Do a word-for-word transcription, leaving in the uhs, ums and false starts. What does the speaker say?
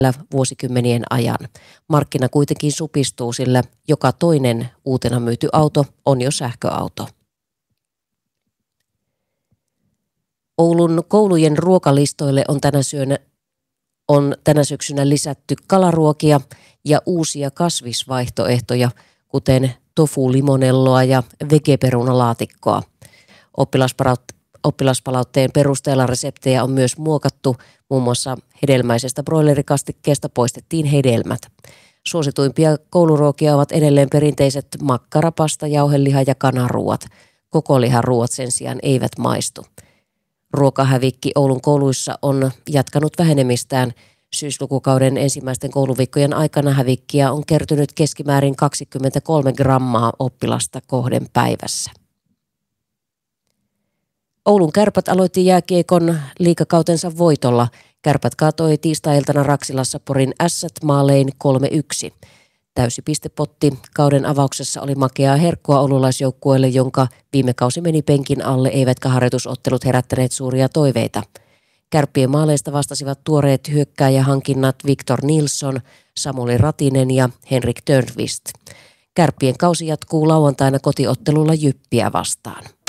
vuosikymmenien ajan. Markkina kuitenkin supistuu, sillä joka toinen uutena myyty auto on jo sähköauto. Oulun koulujen ruokalistoille on tänä, syönä, on tänä syksynä lisätty kalaruokia ja uusia kasvisvaihtoehtoja, kuten tofu-limonelloa ja vegeperunalaatikkoa. Oppilaspalautteen perusteella reseptejä on myös muokattu, muun muassa hedelmäisestä broilerikastikkeesta poistettiin hedelmät. Suosituimpia kouluruokia ovat edelleen perinteiset makkara, pasta, jauheliha ja kanaruuat. Kokoliharuuat sen sijaan eivät maistu. Ruokahävikki Oulun kouluissa on jatkanut vähenemistään. Syyslukukauden ensimmäisten kouluviikkojen aikana hävikkiä on kertynyt keskimäärin kaksikymmentäkolme grammaa oppilasta kohden päivässä. Oulun Kärpät aloitti jääkiekon liigakautensa voitolla. Kärpät kaatoi tiistai-iltana Raksilassa Porin Ässät maalein kolme yksi. Täysi pistepotti kauden avauksessa oli makeaa herkkua oululaisjoukkueelle, jonka viime kausi meni penkin alle, eivätkä harjoitusottelut herättäneet suuria toiveita. Kärppien maaleista vastasivat tuoreet hyökkääjähankinnat Victor Nilsson, Samuli Ratinen ja Henrik Törnqvist. Kärppien kausi jatkuu lauantaina kotiottelulla Jyppiä vastaan.